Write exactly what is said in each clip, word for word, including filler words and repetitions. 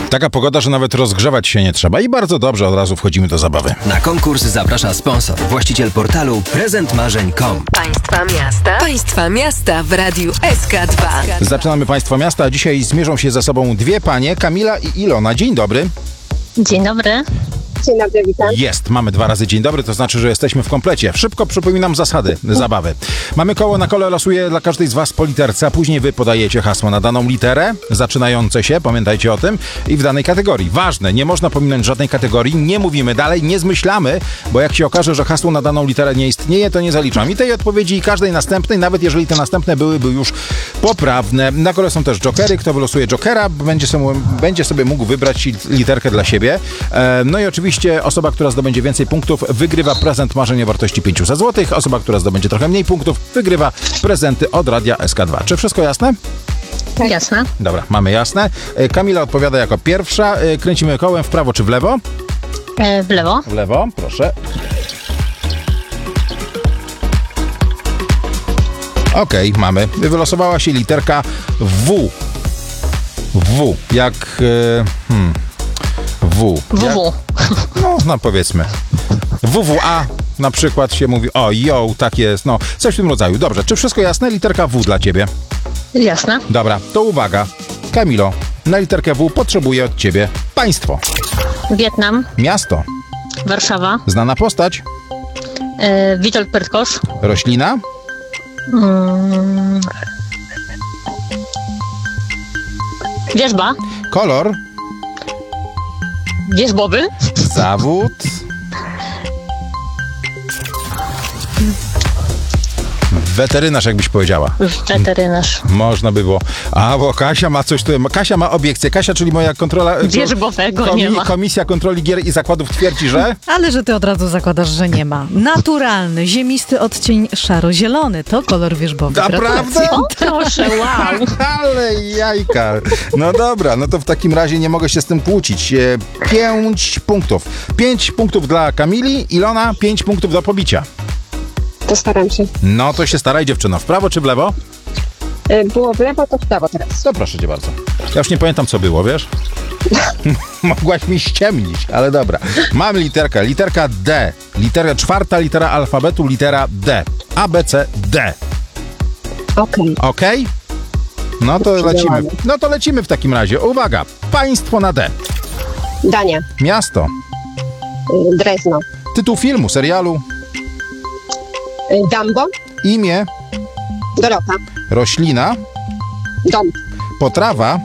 Taka pogoda, że nawet rozgrzewać się nie trzeba i bardzo dobrze, od razu wchodzimy do zabawy. Na konkurs zaprasza sponsor, właściciel portalu prezent marzeń kropka com. Państwa miasta. Państwa miasta w Radiu S K dwa. Zaczynamy Państwa miasta, a dzisiaj zmierzą się ze sobą dwie panie, Kamila i Ilona. Dzień dobry. Dzień dobry. Dzień dobry, witam. Jest, mamy dwa razy dzień dobry, to znaczy, że jesteśmy w komplecie. Szybko przypominam zasady zabawy. Mamy koło, na kole losuję dla każdej z was po literce, a później wy podajecie hasło na daną literę, zaczynające się, pamiętajcie o tym, i w danej kategorii. Ważne, nie można pominąć żadnej kategorii, nie mówimy dalej, nie zmyślamy, bo jak się okaże, że hasło na daną literę nie istnieje, to nie zaliczam. I tej odpowiedzi i każdej następnej, nawet jeżeli te następne byłyby już poprawne. Na kole są też jokery, kto wylosuje jokera, będzie sobie, będzie sobie mógł wybrać literkę dla siebie. E, no i oczywiście Oczywiście osoba, która zdobędzie więcej punktów, wygrywa prezent marzeń o wartości pięćset złotych. Osoba, która zdobędzie trochę mniej punktów, wygrywa prezenty od Radia S K dwa. Czy wszystko jasne? Tak. Jasne. Dobra, mamy jasne. Kamila odpowiada jako pierwsza. Kręcimy kołem w prawo czy w lewo? E, w lewo. W lewo, proszę. Okej, okay, mamy. Wylosowała się literka W. W. Jak... Hmm... W. W W. No, no powiedzmy. W W A na przykład się mówi, o, yo, tak jest, no, coś w tym rodzaju. Dobrze, czy wszystko jasne? Literka W dla ciebie. Jasne. Dobra, to uwaga. Kamilo, na literkę W potrzebuję od ciebie państwo. Wietnam. Miasto. Warszawa. Znana postać. E, Witold Pertkosz. Roślina. Mm. Wierzba. Kolor. Wierzbowy. Zawód. Weterynarz, jakbyś powiedziała. Weterynarz. Można by było. A, bo Kasia ma coś tu. Kasia ma obiekcję. Kasia, czyli moja kontrola... Wierzbowego komi, nie ma. Komisja Kontroli Gier i Zakładów twierdzi, że... Ale że ty od razu zakładasz, że nie ma. Naturalny, ziemisty odcień szaro-zielony. To kolor wierzbowy. Naprawdę? O, proszę, wow. Ale jajka. No dobra, no to w takim razie nie mogę się z tym kłócić. E, Pięć punktów. Pięć punktów dla Kamili. Ilona, pięć punktów do pobicia. To staram się. No to się staraj, dziewczyno. W prawo czy w lewo? Było w lewo, to w prawo teraz. To proszę cię bardzo. Ja już nie pamiętam, co było, wiesz? Mogłaś mi ściemnić, ale dobra. Mamy literkę. Literka D. Litera czwarta, litera alfabetu, litera D. A, B, C, D. Okej. Okej? Okay? No to lecimy. No to lecimy w takim razie. Uwaga. Państwo na D. Dania. Miasto. Drezno. Tytuł filmu, serialu. Dumbo. Imię. Dorota. Roślina. Dom. Potrawa.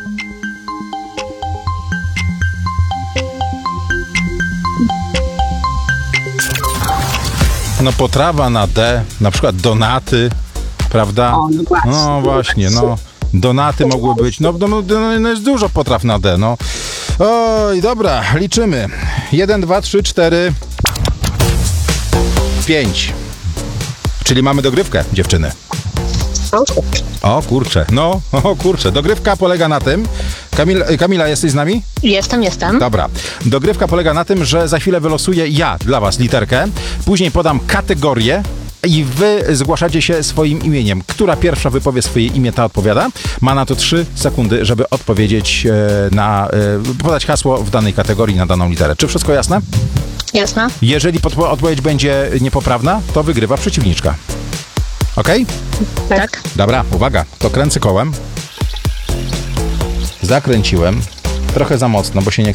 No potrawa na D, na przykład donaty, prawda? O, no właśnie. No właśnie, no. Donaty mogły być, no, no, no jest dużo potraw na D, no. Oj, dobra, liczymy. Jeden, dwa, trzy, cztery, pięć. Czyli mamy dogrywkę, dziewczyny. O kurczę, no, o kurczę. Dogrywka polega na tym... Kamil, Kamila, jesteś z nami? Jestem, jestem. Dobra. Dogrywka polega na tym, że za chwilę wylosuję ja dla was literkę, później podam kategorię i wy zgłaszacie się swoim imieniem. Która pierwsza wypowie swoje imię, ta odpowiada. Ma na to trzy sekundy, żeby odpowiedzieć e, na... E, podać hasło w danej kategorii na daną literę. Czy wszystko jasne? Jasne. Jeżeli podpo- odpowiedź będzie niepoprawna, to wygrywa przeciwniczka. Okej? Okay? Tak. Dobra, uwaga, to kręcę kołem. Zakręciłem. Trochę za mocno, bo się nie chce